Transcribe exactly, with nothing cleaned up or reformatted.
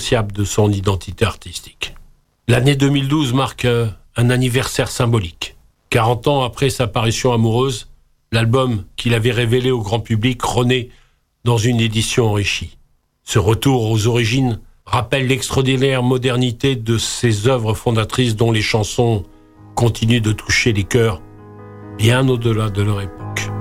indissociable de son identité artistique. L'année deux mille douze marque un anniversaire symbolique. quarante ans après sa parution amoureuse, l'album qu'il avait révélé au grand public renaît dans une édition enrichie. Ce retour aux origines rappelle l'extraordinaire modernité de ses œuvres fondatrices dont les chansons continuent de toucher les cœurs bien au-delà de leur époque.